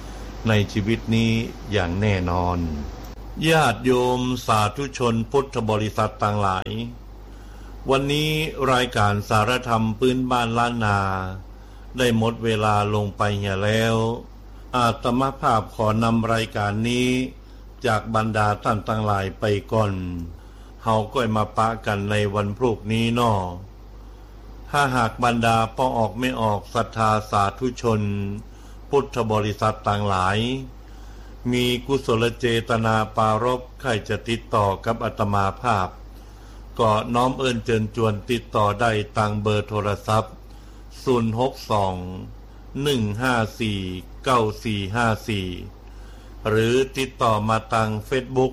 ในชีวิตนี้อย่างแน่นอนญาติโยมสาธุชนพุทธบริษัทต่างหลายวันนี้รายการสารธรรมพื้นบ้านล้านนาได้หมดเวลาลงไปเหี่ยแล้วอาตมาภาพขอนำรายการนี้จากบรรดาท่านต่างหลายไปก่อนเฮาก็มาปะกันในวันพรุ่งนี้น้อถ้าหากบรรดาป้อออกไม่ออกศรัทธาสาธุชนพุทธบริษัทต่างหลายมีกุศลเจตนาปรารภใครจะติดต่อกับอาตมาภาพก็น้อมเอิ้นเชิญชวนติดต่อได้ทางเบอร์โทรศัพท์ศูนย์ หก สอง หนึ่ง ห้า สี่ เก้า สี่ ห้า สี่หรือติดต่อมาทาง Facebook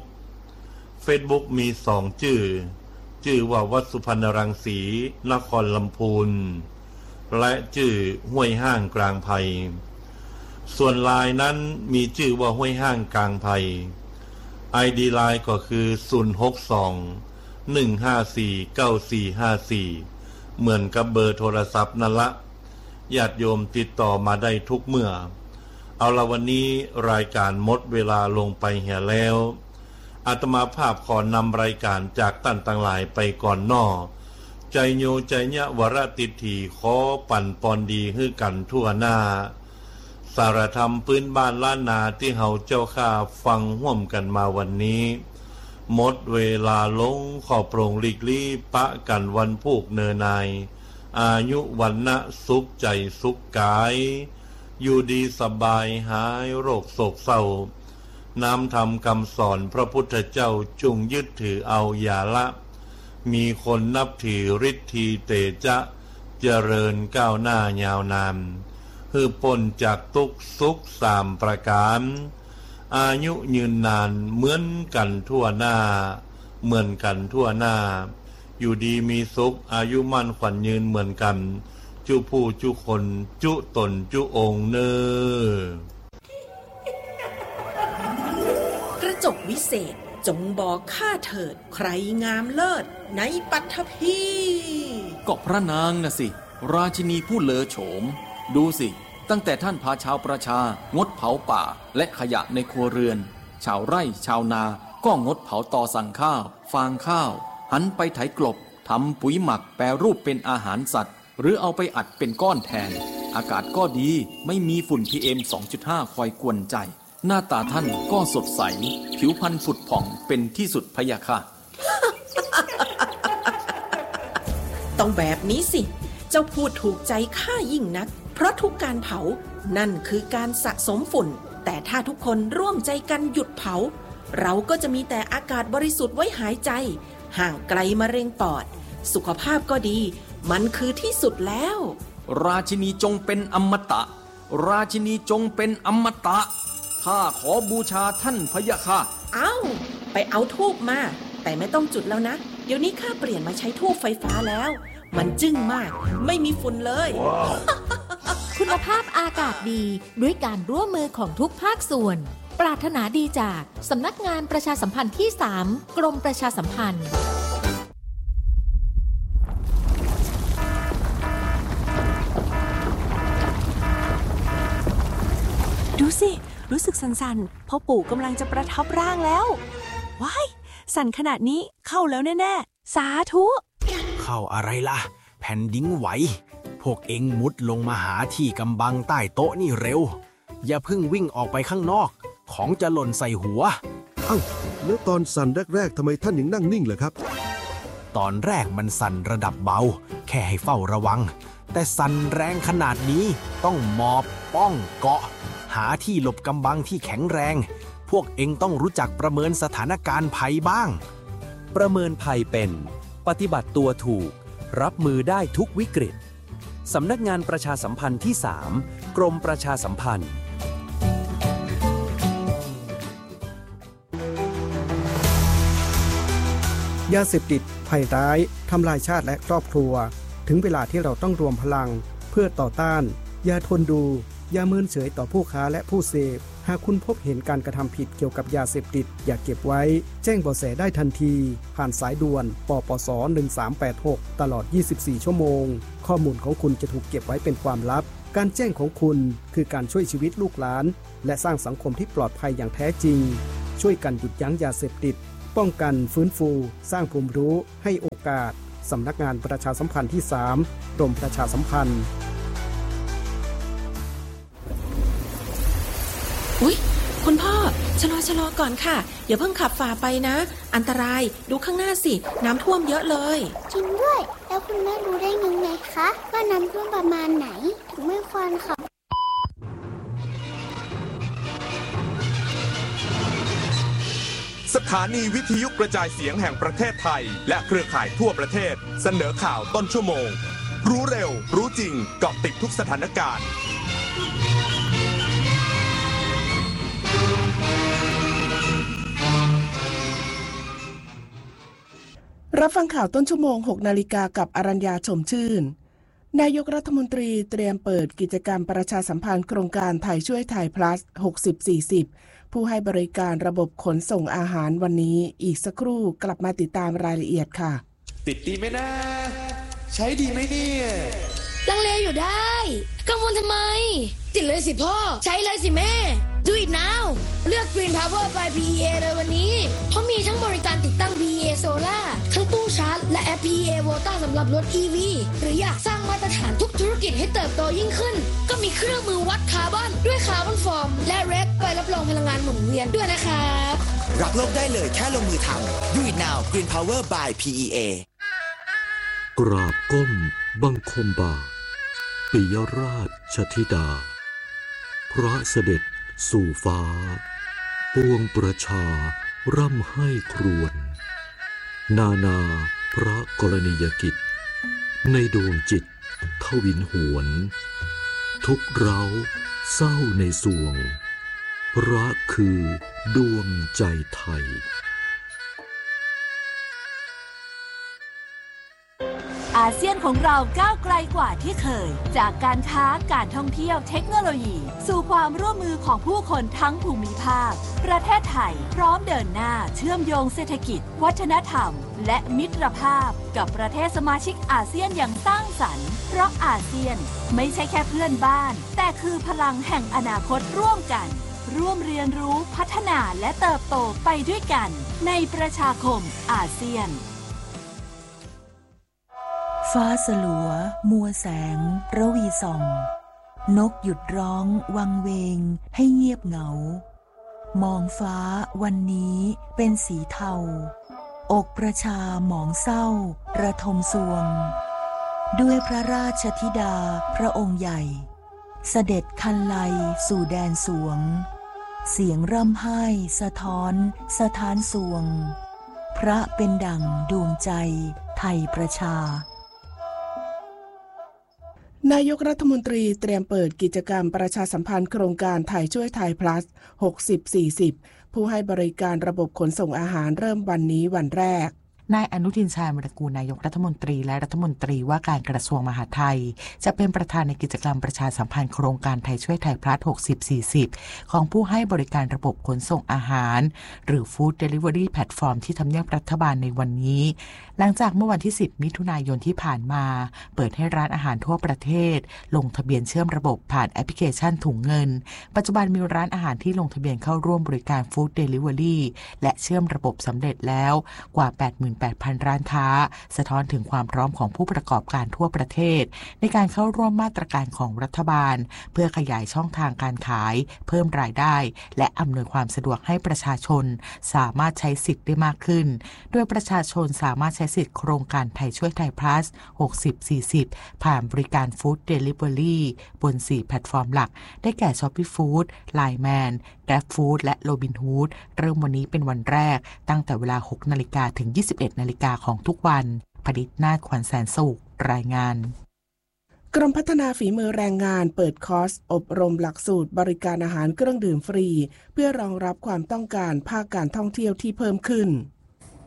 Facebook มีสองชื่อชื่อว่าวัดสุพรรณรังสีนครลำพูนและชื่อห้วยห้างกลางไผ่ส่วนไลน์นั้นมีชื่อว่าห้วยห้างกลางไผ่ ไอ ดี ไลน์ก็คือศูนย์ หก สอง หนึ่ง ห้า สี่ เก้า สี่ ห้า สี่เหมือนกับเบอร์โทรศัพท์นั่นละญาติโยมติดต่อมาได้ทุกเมื่อเอาละวันนี้รายการหมดเวลาลงไปเหี่ยแล้วอาตมาภาพขอนำรายการจากท่านต่างหลายไปก่อนนอใจโยใจเนะวรติถีขอปั่นปอนดีให้กันทั่วหน้าสารธรรมพื้นบ้านล้านนาที่เฮาเจ้าข้าฟังห่วมกันมาวันนี้หมดเวลาลงขอโปร่งหลีกลี่ปะกันวันพูกเนินนายอายุวันนะสุขใจสุขกายอยู่ดีสบายหายโรคโศกเศร้านำธรรมคำสอนพระพุทธเจ้าจงยึดถือเอาอย่าละมีคนนับถือฤทธีเตจะเจริญก้าวหน้ายาวนานฮือพ้นจากทุกข์สุขสามประการอายุยืนนานเหมือนกันทั่วหน้าเหมือนกันทั่วหน้าอยู่ดีมีสุขอายุมั่นขวัญยืนเหมือนกันจุผู้จุคนจุตนจุองค์เนอกระจกวิเศษจงบอกข้าเถิดใครงามเลิศในปัทภีก็พระนางน่ะสิราชินีผู้เลอโฉมดูสิตั้งแต่ท่านพาชาวประชางดเผาป่าและขยะในครัวเรือนชาวไร่ชาวนาก็งดเผาตอสั่งข้าวฟางข้าวหันไปไถกลบทำปุ๋ยหมักแปรรูปเป็นอาหารสัตว์หรือเอาไปอัดเป็นก้อนแทนอากาศก็ดีไม่มีฝุ่น พี เอ็ม สองจุดห้า คอยกวนใจหน้าตาท่านก็สดใสผิวพรรณผุดผ่องเป็นที่สุดพะยะค่ะต้องแบบนี้สิเจ้าพูดถูกใจข้ายิ่งนักเพราะทุกการเผานั่นคือการสะสมฝุ่นแต่ถ้าทุกคนร่วมใจกันหยุดเผาเราก็จะมีแต่อากาศบริสุทธิ์ไว้หายใจห่างไกลมะเร็งปอดสุขภาพก็ดีมันคือที่สุดแล้วราชินีจงเป็นอมตะราชินีจงเป็นอมตะข้าขอบูชาท่านพะยะค่ะเอ้าไปเอาธูปมาแต่ไม่ต้องจุดแล้วนะเดี๋ยวนี้ข้าเปลี่ยนมาใช้ธูปไฟฟ้าแล้วมันจึ้งมากไม่มีฝุ่นเลย wow. คุณภาพอากาศดีด้วยการร่วมมือของทุกภาคส่วนปรารถนาดีจากสำนักงานประชาสัมพันธ์ที่สามกรมประชาสัมพันธ์ดูสิรู้สึกสั่นๆพ่อปู่กำลังจะประทับร่างแล้วว้ายสั่นขนาดนี้เข้าแล้วแน่ๆสาธุเข้าอะไรล่ะแผ่นดินไหวพวกเอ็งมุดลงมาหาที่กำบังใต้โต๊ะนี่เร็วอย่าเพิ่งวิ่งออกไปข้างนอกของจะหล่นใส่หัวเอ้าแล้วตอนสั่นแรกๆทำไมท่านยังนั่งนิ่งล่ะครับตอนแรกมันสั่นระดับเบาแค่ให้เฝ้าระวังแต่สั่นแรงขนาดนี้ต้องหมอบป้องเกาะหาที่หลบกำบังที่แข็งแรงพวกเอ็งต้องรู้จักประเมินสถานการณ์ภัยบ้างประเมินภัยเป็นปฏิบัติตัวถูกรับมือได้ทุกวิกฤตสำนักงานประชาสัมพันธ์ที่สามกรมประชาสัมพันธ์ยาเสพติดภัยร้ายทำลายชาติและครอบครัวถึงเวลาที่เราต้องรวมพลังเพื่อต่อต้านอย่าทนดูอย่าเมินเฉยต่อผู้ค้าและผู้เสพหากคุณพบเห็นการกระทำผิดเกี่ยวกับยาเสพติดอย่าเก็บไว้แจ้งเบาะแสได้ทันทีผ่านสายด่วนปปสหนึ่งสามแปดหกตลอดยี่สิบสี่ชั่วโมงข้อมูลของคุณจะถูกเก็บไว้เป็นความลับการแจ้งของคุณคือการช่วยชีวิตลูกหลานและสร้างสังคมที่ปลอดภัยอย่างแท้จริงช่วยกันหยุดยั้งยาเสพติดป้องกันฟื้นฟูสร้างภูมิรู้ให้โอกาสสำนักงานประชาสัมพันธ์ที่สามกรมประชาสัมพันธ์อุ๊ยคุณพ่อชะลอชะลอก่อนค่ะอย่าเพิ่งขับฝ่าไปนะอันตรายดูข้างหน้าสิน้ำท่วมเยอะเลยจริงด้วยแล้วคุณแม่รู้ได้ยังไงคะว่าน้ำท่วมประมาณไหนถึงไม่ควรขับสถานีวิทยุกระจายเสียงแห่งประเทศไทยและเครือข่ายทั่วประเทศเสนอข่าวต้นชั่วโมงรู้เร็วรู้จริงเกาะติดทุกสถานการณ์รับฟังข่าวต้นชั่วโมง หกนาฬิกากับอรัญญาชมชื่นนายกรัฐมนตรีเตรียมเปิดกิจกรรมประชาสัมพันธ์โครงการไทยช่วยไทย plus หกสิบ สี่สิบ ผู้ให้บริการระบบขนส่งอาหารวันนี้อีกสักครู่กลับมาติดตามรายละเอียดค่ะติดดีไหมนะใช้ดีไหมเนี่ยลังเลอยู่ได้กังวลทำไมติดเลยสิพ่อใช้เลยสิแม่ Do it now เลือก Green Power by พี อี เอ เลยวันนี้เพราะมีทั้งบริการติดตั้ง พี อี เอ Solar ทั้งตู้ชาร์จและแอป พี อี เอ Volta สำหรับรถ อี วี หรืออยากสร้างมาตรฐานทุกธุรกิจให้เติบโตยิ่งขึ้นก็มีเครื่องมือวัดคาร์บอนด้วยคาร์บอนฟอร์มและเรคใบรับรองพลังงานหมุนเวียนด้วยนะครับรักโลกได้เลยแค่ลงมือทำ Do it now Green Power by พี อี เอกราบก้มบังคมบาทปิยราชธิดาพระเสด็จสู่ฟ้าปวงประชาร่ำให้ครวญนานาพระกรณียกิจในดวงจิตทวินหวนทุกเร้าเศร้าในสวงพระคือดวงใจไทยอาเซียนของเราก้าวไกลกว่าที่เคยจากการค้าการท่องเที่ยวเทคโนโลยีสู่ความร่วมมือของผู้คนทั้งภูมิภาคประเทศไทยพร้อมเดินหน้าเชื่อมโยงเศรษฐกิจวัฒนธรรมและมิตรภาพกับประเทศสมาชิกอาเซียนอย่างสร้างสรรค์เพราะอาเซียนไม่ใช่แค่เพื่อนบ้านแต่คือพลังแห่งอนาคตร่วมกันร่วมเรียนรู้พัฒนาและเติบโตไปด้วยกันในประชาคมอาเซียนฟ้าสลัวมัวแสงระวีส่องนกหยุดร้องวังเวงให้เงียบเหงามองฟ้าวันนี้เป็นสีเทาอกประชาหมองเศร้าระทมสวงด้วยพระราชธิดาพระองค์ใหญ่เสด็จคันไลสู่แดนสวงเสียงร่ำไห้สะท้อนสะท้านสวงพระเป็นดั่งดวงใจไทยประชานายกรัฐมนตรีเตรียมเปิดกิจกรรมประชาสัมพันธ์โครงการไทยช่วยไทย plus หกสิบ สี่สิบ ผู้ให้บริการระบบขนส่งอาหารเริ่มวันนี้วันแรกนายอนุทินชาญวิรากูลนายกรัฐมนตรีและรัฐมนตรีว่าการกระทรวงมหาดไทยจะเป็นประธานในกิจกรรมประชาสัมพันธ์โครงการไทยช่วยไทย plus หกสิบ สี่สิบ ของผู้ให้บริการระบบขนส่งอาหารหรือ Food Delivery Platform ที่ทำเนียบรัฐบาลในวันนี้หลังจากเมื่อวันที่สิบมิถุนายนที่ผ่านมาเปิดให้ร้านอาหารทั่วประเทศลงทะเบียนเชื่อมระบบผ่านแอปพลิเคชันถุงเงินปัจจุบันมีร้านอาหารที่ลงทะเบียนเข้าร่วมบริการ Food Delivery และเชื่อมระบบสำเร็จแล้วกว่า แปดหมื่นแปดพัน ร้านค้าสะท้อนถึงความพร้อมของผู้ประกอบการทั่วประเทศในการเข้าร่วมมาตรการของรัฐบาลเพื่อขยายช่องทางการขายเพิ่มรายได้และอำนวยความสะดวกให้ประชาชนสามารถใช้สิทธิ์ได้มากขึ้นโดยประชาชนสามารถใช้สิทธิ์โครงการไทยช่วยไทย plus หกสิบ สี่สิบ ผ่านบริการ Food Delivery บนสี่แพลตฟอร์มหลักได้แก่ Shopee Food ไลน์ แมน Grab Food และ Robinhood เริ่มวันนี้เป็นวันแรกตั้งแต่เวลา หกนาฬิกา ถึง ยี่สิบเอ็ดนาฬิกาของทุกวันผลิตนาฏขวัญแสนสุขรายงานกรมพัฒนาฝีมือแรงงานเปิดคอร์สอบรมหลักสูตรบริการอาหารเครื่องดื่มฟรีเพื่อรองรับความต้องการภาคการท่องเที่ยวที่เพิ่มขึ้น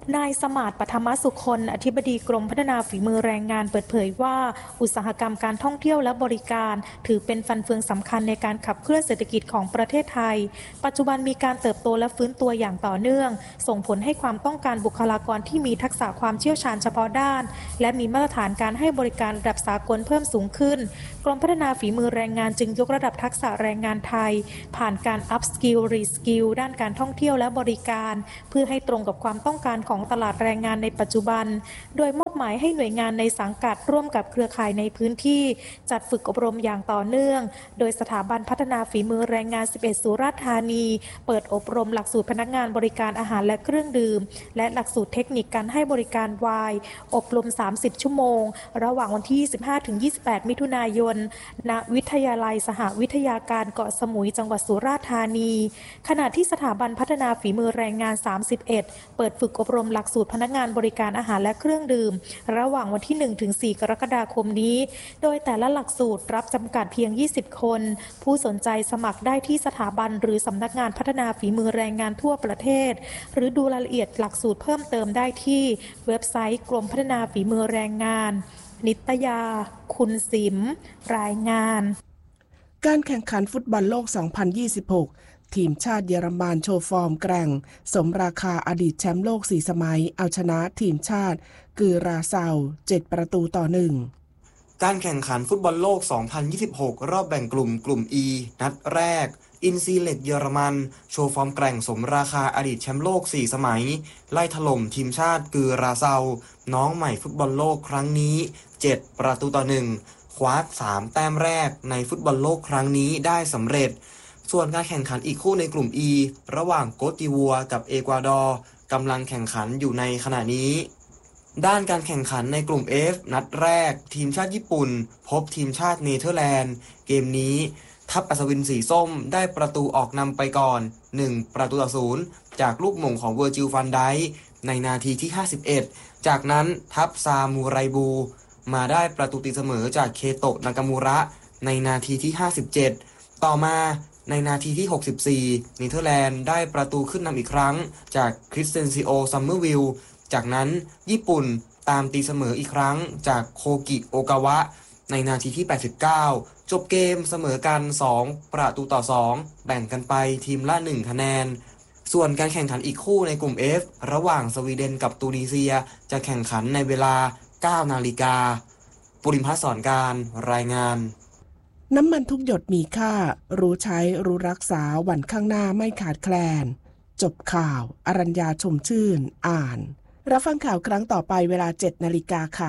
นายสมาร์ท ปฐมสุคนอธิบดีกรมพัฒนาฝีมือแรงงานเปิดเผยว่าอุตสาหกรรมการท่องเที่ยวและบริการถือเป็นฟันเฟืองสำคัญในการขับเคลื่อนเศรษฐกิจของประเทศไทยปัจจุบันมีการเติบโตและฟื้นตัวอย่างต่อเนื่องส่งผลให้ความต้องการบุคลากรที่มีทักษะความเชี่ยวชาญเฉพาะด้านและมีมาตรฐานการให้บริการระดับสากลเพิ่มสูงขึ้นกรมพัฒนาฝีมือแรงงานจึงยกระดับทักษะแรงงานไทยผ่านการ อัพสกิล รีสกิล ด้านการท่องเที่ยวและบริการเพื่อให้ตรงกับความต้องการของตลาดแรงงานในปัจจุบันโดยมอบหมายให้หน่วยงานในสังกัดร่วมกับเครือข่ายในพื้นที่จัดฝึกอบรมอย่างต่อเนื่องโดยสถาบันพัฒนาฝีมือแรงงานสิบเอ็ดสุราษฎร์ธานีเปิดอบรมหลักสูตรพนักงานบริการอาหารและเครื่องดื่มและหลักสูตรเทคนิคการให้บริการไวน์อบรมสามสิบชั่วโมงระหว่างวันที่ยี่สิบห้าถึงยี่สิบแปดมิถุนายนณวิทยาลัยสหวิทยาการเกาะสมุยจังหวัดสุราษฎร์ธานีขณะที่สถาบันพัฒนาฝีมือแรงงานสามสิบเอ็ดเปิดฝึกอบรมหลักสูตรพนักงานบริการอาหารและเครื่องดื่มระหว่างวันที่หนึ่งถึงสี่กรกฎาคมนี้โดยแต่ละหลักสูตรรับจำกัดเพียงยี่สิบคนผู้สนใจสมัครได้ที่สถาบันหรือสำนักงานพัฒนาฝีมือแรงงานทั่วประเทศหรือดูรายละเอียดหลักสูตรเพิ่มเติมได้ที่เว็บไซต์กรมพัฒนาฝีมือแรงงานนิตยาคุณสิมรายงานการแข่งขันฟุตบอลโลก สองพันยี่สิบหก ทีมชาติเยอรมันโชว์ฟอร์มแกร่งสมราคาอดีตแชมป์โลกสี่สมัยเอาชนะทีมชาติกือราเซาเจ็ดประตูต่อหนึ่งการแข่งขันฟุตบอลโลก สองพันยี่สิบหก รอบแบ่งกลุ่มกลุ่ม E นัดแรกอินซีเล็กเยอรมันโชว์ฟอร์มแกร่งสมราคาอดีตแชมป์โลกสี่สมัยไล่ถล่มทีมชาติกือราเซาน้องใหม่ฟุตบอลโลกครั้งนี้เจ็ดประตูต่อหนึ่งคว้าสามแต้มแรกในฟุตบอลโลกครั้งนี้ได้สำเร็จส่วนการแข่งขันอีกคู่ในกลุ่ม E ระหว่างโกติวัวกับเอกวาดอร์กำลังแข่งขันอยู่ในขณะนี้ด้านการแข่งขันในกลุ่ม F นัดแรกทีมชาติญี่ปุ่นพบทีมชาติเนเธอร์แลนด์เกมนี้ทัพอัศวินสีส้มได้ประตูออกนำไปก่อนหนึ่งประตูต่อศูนย์จากลูกหม่งของเวอร์จิล ฟันไดค์ในนาทีที่ห้าสิบเอ็ดจากนั้นทัพซามูไรบูมาได้ประตูตีเสมอจากเคโตะนากามูระในนาทีที่ห้าสิบเจ็ดต่อมาในนาทีที่หกสิบสี่เนเธอร์แลนด์ได้ประตูขึ้นนำอีกครั้งจากคริสเตนซิโอซัมเมอร์วิลจากนั้นญี่ปุ่นตามตีเสมออีกครั้งจากโคกิโอกาวะในนาทีที่แปดสิบเก้าจบเกมเสมอกันสองประตูต่อสองแบ่งกันไปทีมละหนึ่งคะแนนส่วนการแข่งขันอีกคู่ในกลุ่ม F ระหว่างสวีเดนกับตูนิเซียจะแข่งขันในเวลา เก้านาฬิกาปุริมพัฒน์สอนการรายงานน้ำมันทุกหยดมีค่ารู้ใช้รู้รักษาวันข้างหน้าไม่ขาดแคลนจบข่าวอรัญญาชมชื่นอ่านรับฟังข่าวครั้งต่อไปเวลา เจ็ดนาฬิกาค่ะ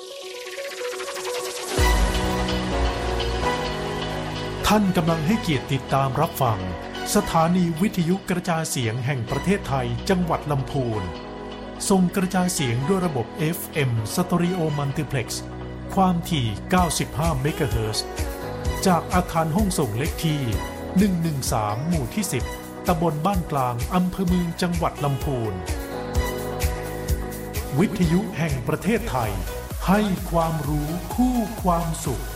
ท่านกำลังให้เกียรติติดตามรับฟังสถานีวิทยุกระจายเสียงแห่งประเทศไทยจังหวัดลำพูนส่งกระจายเสียงด้วยระบบ เอฟ เอ็ม Stereo Multiplex ความถี่ เก้าสิบห้า เมกะเฮิรตซ์ จากอาคารห้องส่งเลขที่ หนึ่งหนึ่งสาม หมู่ที่ สิบ ตำบลบ้านกลางอำเภอเมืองจังหวัดลำพูนวิทยุแห่งประเทศไทยให้ความรู้คู่ความสุข